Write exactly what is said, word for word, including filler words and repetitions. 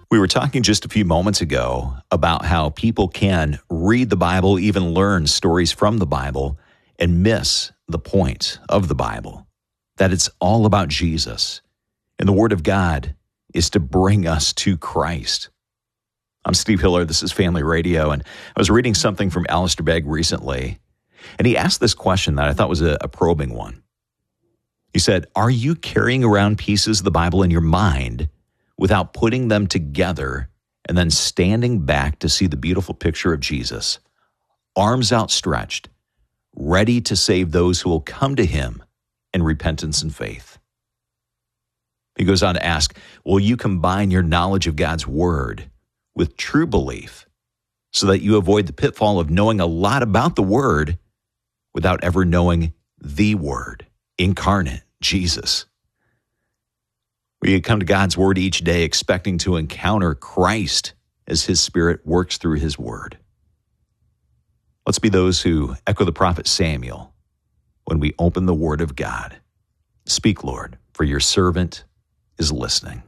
We were talking just a few moments ago about how people can read the Bible, even learn stories from the Bible, and miss the point of the Bible, that it's all about Jesus. And the Word of God is to bring us to Christ. I'm Steve Hiller. This is Family Radio, and I was reading something from Alistair Begg recently, and he asked this question that I thought was a, a probing one. He said, are you carrying around pieces of the Bible in your mind without putting them together and then standing back to see the beautiful picture of Jesus, arms outstretched, ready to save those who will come to him in repentance and faith? He goes on to ask, will you combine your knowledge of God's Word with true belief so that you avoid the pitfall of knowing a lot about the Word without ever knowing the Word, incarnate, Jesus? We come to God's Word each day expecting to encounter Christ as his Spirit works through his Word. Let's be those who echo the prophet Samuel when we open the Word of God. Speak, Lord, for your servant is listening.